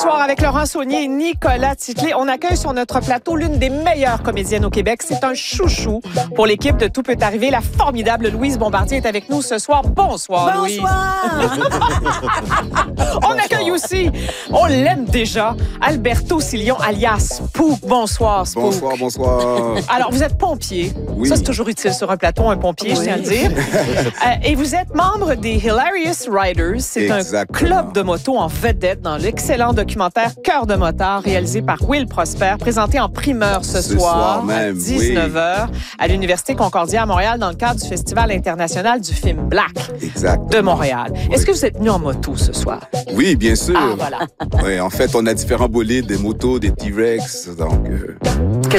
soir, avec Laurent Saunier et Nicolas Titley, on accueille sur notre plateau l'une des meilleures comédiennes au Québec. C'est un chouchou pour l'équipe de Tout peut arriver. La formidable Louise Bombardier est avec nous ce soir. Bonsoir, Louise. On accueille aussi, on l'aime déjà, Alberto Sillon, alias Pou. Bonsoir, Spook. Bonsoir. Alors, vous êtes pompier. Oui. Ça, c'est toujours utile sur un plateau, un pompier, je tiens à le dire. Et vous êtes membre des Hilarious Riders. C'est un club de moto en vedette dans l'excellent documentaire Cœur de motard, réalisé par Will Prosper, présenté en primeur ce soir même, à 19h à l'Université Concordia à Montréal dans le cadre du Festival international du film Black de Montréal. Oui. Est-ce que vous êtes venu en moto ce soir? Oui, bien sûr. Ah, voilà. Oui, en fait, on a différents bolides, des motos, des T-Rex, donc...